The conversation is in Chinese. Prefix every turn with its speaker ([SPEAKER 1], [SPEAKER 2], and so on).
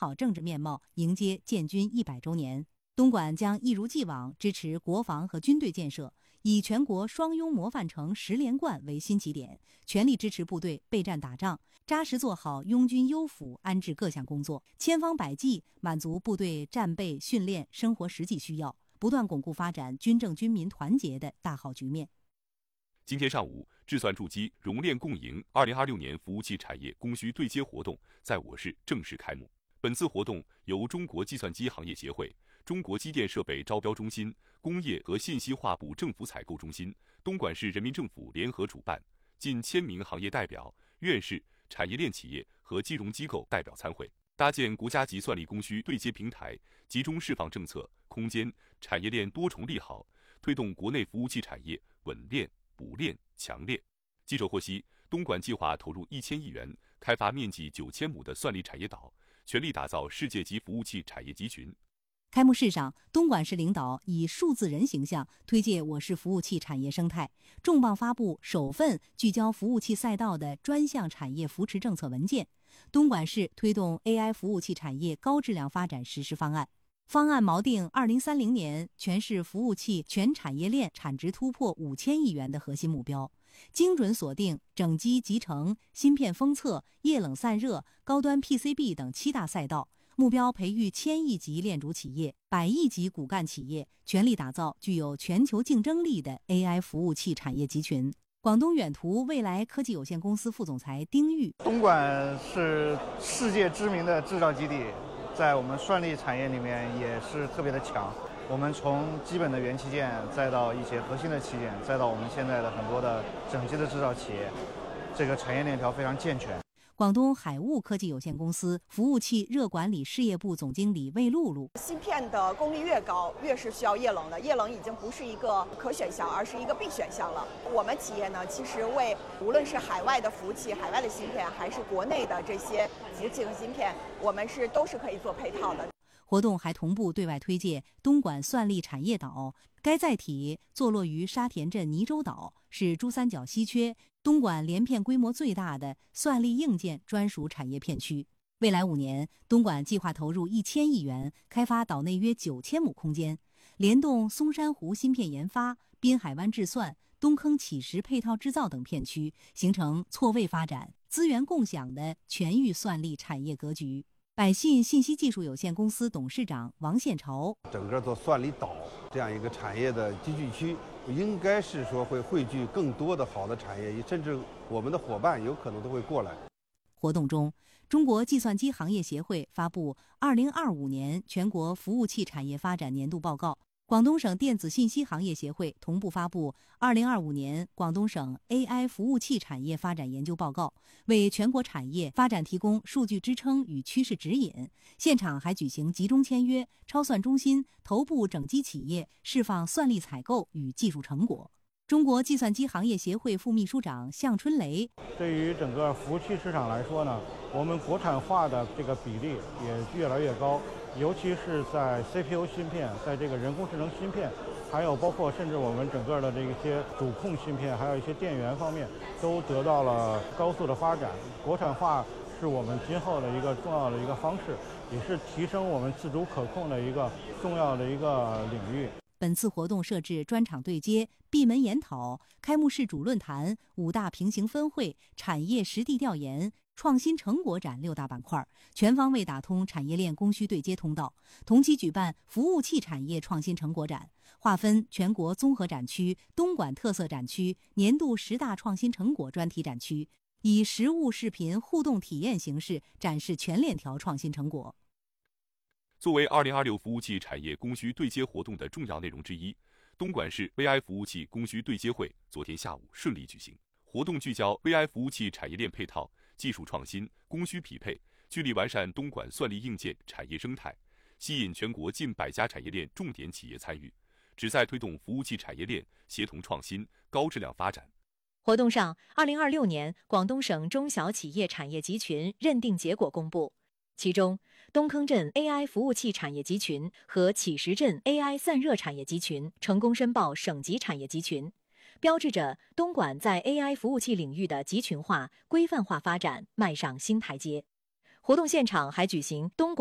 [SPEAKER 1] 好政治面貌，迎接建军100周年。东莞将一如既往支持国防和军队建设，以全国双拥模范城10连冠为新起点，全力支持部队备战打仗，扎实做好拥军优抚安置各项工作，千方百计满足部队战备训练生活实际需要，不断巩固发展军政军民团结的大好局面。
[SPEAKER 2] 今天上午，智算筑基熔炼共赢2026年服务器产业供需对接活动在我市正式开幕。本次活动由中国计算机行业协会、中国机电设备招标中心、工业和信息化部政府采购中心、东莞市人民政府联合主办，近1000名行业代表、院士、产业链企业和金融机构代表参会，搭建国家级算力供需对接平台，集中释放政策、空间、产业链多重利好，推动国内服务器产业稳链、补链、强链。记者获悉，东莞计划投入1000亿元，开发面积9000亩的算力产业岛，全力打造世界级服务器产业集群。
[SPEAKER 1] 开幕式上，东莞市领导以数字人形象推介我市服务器产业生态，重磅发布首份聚焦服务器赛道的专项产业扶持政策文件，东莞市推动 AI 服务器产业高质量发展实施方案。方案锚定2030年全市服务器全产业链产值突破5000亿元的核心目标，精准锁定整机集成、芯片封测、液冷散热、高端 PCB 等7大赛道，目标培育1000亿级链主企业、100亿级骨干企业，全力打造具有全球竞争力的 AI 服务器产业集群。广东远途未来科技有限公司副总裁丁玉：
[SPEAKER 3] 东莞是世界知名的制造基地，在我们算力产业里面也是特别的强。我们从基本的元器件，再到一些核心的器件，再到我们现在的很多的整机的制造企业，这个产业链条非常健全。
[SPEAKER 1] 广东海雾科技有限公司服务器热管理事业部总经理魏露露：
[SPEAKER 4] 芯片的功率越高，越是需要液冷的，液冷已经不是一个可选项，而是一个必选项了。我们企业呢，其实为无论是海外的服务器、海外的芯片，还是国内的这些服务器和芯片，我们都是可以做配套的。
[SPEAKER 1] 活动还同步对外推介东莞算力产业岛，该载体坐落于沙田镇泥洲岛，是珠三角稀缺、东莞连片规模最大的算力硬件专属产业片区。未来5年，东莞计划投入1000亿元，开发岛内约9000亩空间，联动松山湖芯片研发、滨海湾制算、东坑启石配套制造等片区，形成错位发展、资源共享的全域算力产业格局。百信信息技术有限公司董事长王宪朝：
[SPEAKER 5] 整个做算力岛这样一个产业的集聚区，应该是说会汇聚更多的好的产业，甚至我们的伙伴有可能都会过来。
[SPEAKER 1] 活动中，中国计算机行业协会发布2025年全国服务器产业发展年度报告，广东省电子信息行业协会同步发布2025年广东省 AI 服务器产业发展研究报告，为全国产业发展提供数据支撑与趋势指引。现场还举行集中签约、超算中心、头部整机企业释放算力采购与技术成果。中国计算机行业协会副秘书长向春雷：
[SPEAKER 6] 对于整个服务器市场来说呢，我们国产化的这个比例也越来越高，尤其是在 CPU 芯片，在这个人工智能芯片，还有包括甚至我们整个的这些主控芯片，还有一些电源方面，都得到了高速的发展。国产化是我们今后的一个重要的一个方式，也是提升我们自主可控的一个重要的一个领域。
[SPEAKER 1] 本次活动设置专场对接、闭门研讨、开幕式主论坛、5大平行分会、产业实地调研、创新成果展6大板块，全方位打通产业链供需对接通道。同期举办服务器产业创新成果展，划分全国综合展区、东莞特色展区、年度10大创新成果专题展区，以实物视频互动体验形式展示全链条创新成果。
[SPEAKER 2] 作为2026服务器产业供需对接活动的重要内容之一，东莞市 VI 服务器供需对接会昨天下午顺利举行。活动聚焦 VI 服务器产业链配套、技术创新、供需匹配，聚力完善东莞算力硬件产业生态，吸引全国近100家产业链重点企业参与，旨在推动服务器产业链协同创新、高质量发展。
[SPEAKER 7] 活动上，2026年广东省中小企业产业集群认定结果公布。其中，东坑镇 AI 服务器产业集群和启石镇 AI 散热产业集群成功申报省级产业集群，标志着东莞在 AI 服务器领域的集群化、规范化发展迈上新台阶。活动现场还举行东莞